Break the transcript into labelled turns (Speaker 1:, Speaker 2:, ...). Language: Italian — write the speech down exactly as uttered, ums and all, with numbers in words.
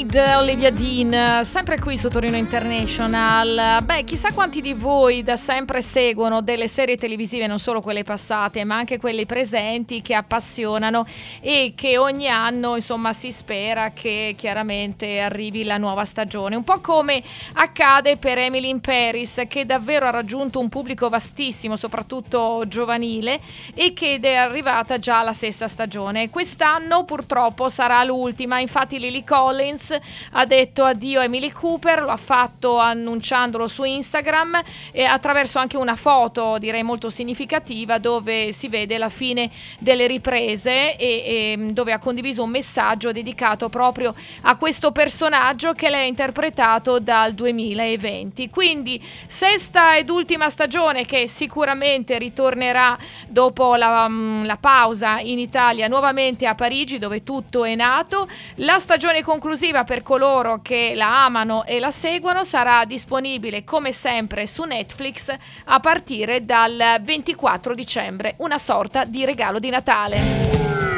Speaker 1: Ride, Olivia Dean, sempre qui su Torino International. Beh, chissà quanti di voi da sempre seguono delle serie televisive, non solo quelle passate, ma anche quelle presenti, che appassionano e che ogni anno, insomma, si spera che chiaramente arrivi la nuova stagione. Un po' come accade per Emily in Paris, che davvero ha raggiunto un pubblico vastissimo, soprattutto giovanile, e che è arrivata già alla sesta stagione. Quest'anno purtroppo sarà l'ultima, infatti Lily Collins ha detto addio a Emily Cooper, lo ha fatto annunciandolo su Instagram e attraverso anche una foto direi molto significativa dove si vede la fine delle riprese e, e dove ha condiviso un messaggio dedicato proprio a questo personaggio che lei ha interpretato dal duemilaventi. Quindi sesta ed ultima stagione che sicuramente ritornerà dopo la, la pausa in Italia nuovamente a Parigi, dove tutto è nato. La stagione conclusiva per coloro che la amano e la seguono sarà disponibile come sempre su Netflix a partire dal ventiquattro dicembre, una sorta di regalo di Natale.